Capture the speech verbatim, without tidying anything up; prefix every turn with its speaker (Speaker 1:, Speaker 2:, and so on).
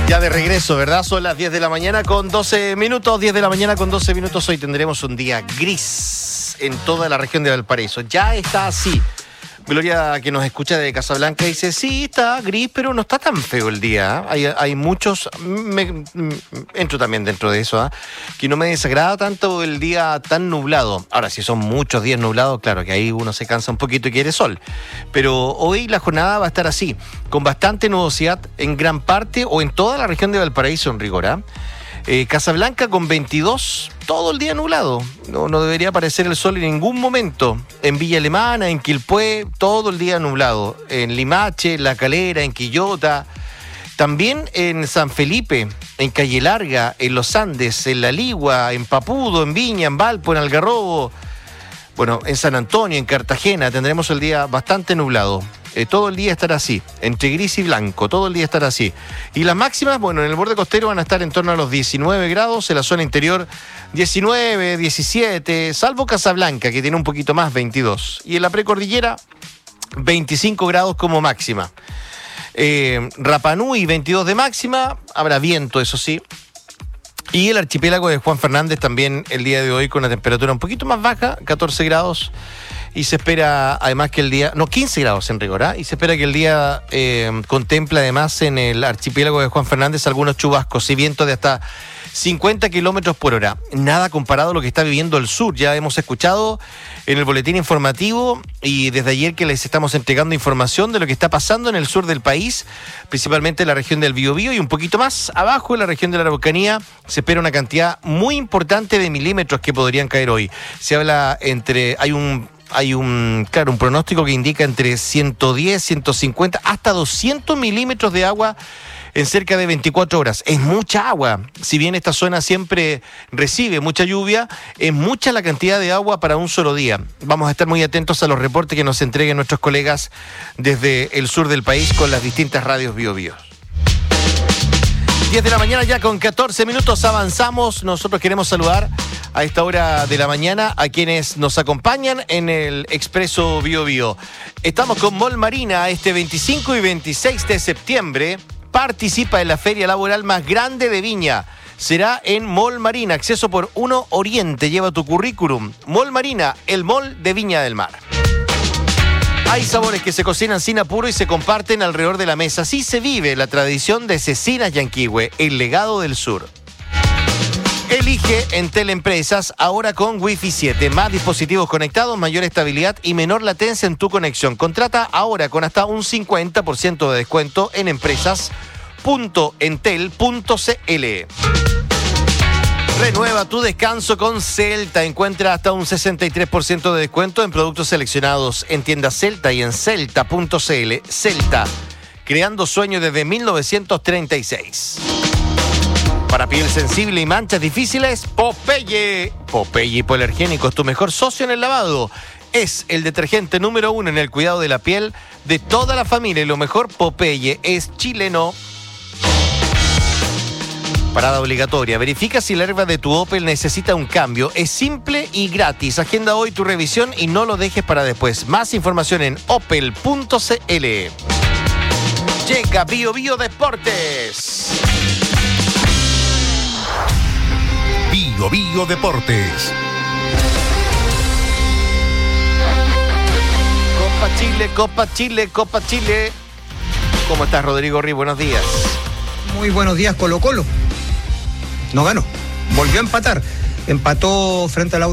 Speaker 1: Ya de regreso, ¿verdad? Son las diez de la mañana con doce minutos. diez de la mañana con doce minutos. Hoy tendremos un día gris en toda la región de Valparaíso. Ya está así. Gloria, que nos escucha de Casablanca, dice, sí, está gris, pero no está tan feo el día. ¿eh? Hay, hay muchos, me, me, entro también dentro de eso, ¿eh? que no me desagrada tanto el día tan nublado. Ahora, si son muchos días nublados, claro que ahí uno se cansa un poquito y quiere sol. Pero hoy la jornada va a estar así, con bastante nubosidad en gran parte o en toda la región de Valparaíso, en rigor. ¿eh? Eh, Casablanca con veintidós, todo el día nublado. No, no debería aparecer el sol en ningún momento. En Villa Alemana, en Quilpué, todo el día nublado. En Limache, en La Calera, en Quillota. También en San Felipe, en Calle Larga, en Los Andes, en La Ligua, en Papudo, en Viña, en Valpo, en Algarrobo. Bueno, en San Antonio, en Cartagena, tendremos el día bastante nublado. Eh, todo el día estará así, entre gris y blanco, todo el día estará así. Y las máximas, bueno, en el borde costero van a estar en torno a los diecinueve grados, en la zona interior diecinueve, diecisiete, salvo Casablanca, que tiene un poquito más, veintidós. Y en la precordillera, veinticinco grados como máxima. Eh, Rapa Nui, veintidós de máxima, habrá viento, eso sí. Y el archipiélago de Juan Fernández también el día de hoy con una temperatura un poquito más baja, catorce grados. Y se espera además que el día, no, quince grados en rigor, ¿eh? y se espera que el día eh, contempla además en el archipiélago de Juan Fernández algunos chubascos y vientos de hasta cincuenta kilómetros por hora. Nada comparado a lo que está viviendo el sur. Ya hemos escuchado en el boletín informativo y desde ayer que les estamos entregando información de lo que está pasando en el sur del país, principalmente en la región del Biobío y un poquito más abajo en la región de la Araucanía. Se espera una cantidad muy importante de milímetros que podrían caer hoy. Se habla entre, hay un Hay un, claro, un pronóstico que indica entre ciento diez, ciento cincuenta, hasta doscientos milímetros de agua en cerca de veinticuatro horas. Es mucha agua. Si bien esta zona siempre recibe mucha lluvia, es mucha la cantidad de agua para un solo día. Vamos a estar muy atentos a los reportes que nos entreguen nuestros colegas desde el sur del país con las distintas radios Biobío. diez de la mañana ya con catorce minutos avanzamos. Nosotros queremos saludar a esta hora de la mañana a quienes nos acompañan en el Expreso Biobío. Estamos con Mall Marina este veinticinco y veintiséis de septiembre. Participa en la feria laboral más grande de Viña. Será en Mall Marina, acceso por uno Oriente. Lleva tu currículum. Mall Marina, el mall de Viña del Mar. Hay sabores que se cocinan sin apuro y se comparten alrededor de la mesa. Así se vive la tradición de Cecinas Yanquihue, el legado del sur. Elige Entel Empresas, ahora con Wi-Fi siete. Más dispositivos conectados, mayor estabilidad y menor latencia en tu conexión. Contrata ahora con hasta un cincuenta por ciento de descuento en empresas punto entel punto cl. Renueva tu descanso con Celta. Encuentra hasta un sesenta y tres por ciento de descuento en productos seleccionados en tiendas Celta y en celta punto cl. Celta, creando sueños desde mil novecientos treinta y seis. Para piel sensible y manchas difíciles, Popeye. Popeye Hipoalergénico es tu mejor socio en el lavado. Es el detergente número uno en el cuidado de la piel de toda la familia. Y lo mejor, Popeye es chileno. Parada obligatoria. Verifica si la herba de tu Opel necesita un cambio. Es simple y gratis. Agenda hoy tu revisión y no lo dejes para después. Más información en opel punto cl. Llega Biobío Deportes.
Speaker 2: Biobío Deportes.
Speaker 1: Copa Chile, Copa Chile, Copa Chile. ¿Cómo estás, Rodrigo Rí? Buenos días.
Speaker 3: Muy buenos días, Colo Colo. No ganó. Volvió a empatar. Empató frente a la